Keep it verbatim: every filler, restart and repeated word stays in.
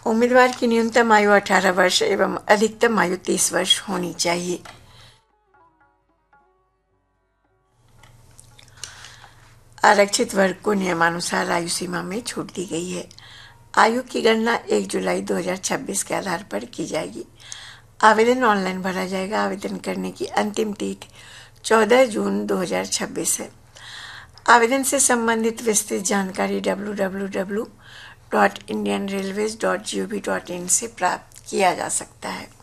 उम्मीदवार की न्यूनतम आयु अठारह वर्ष एवं अधिकतम आयु तीस वर्ष होनी चाहिए। आरक्षित वर्ग को नियमानुसार आयु सीमा में छूट दी गई है। आयु की गणना एक जुलाई दो हज़ार छब्बीस के आधार पर की जाएगी। आवेदन ऑनलाइन भरा जाएगा। आवेदन करने की अंतिम तिथि चौदह जून दो हज़ार छब्बीस है। आवेदन से संबंधित विस्तृत जानकारी W W W dot Indian railways dot G O V dot in से प्राप्त किया जा सकता है।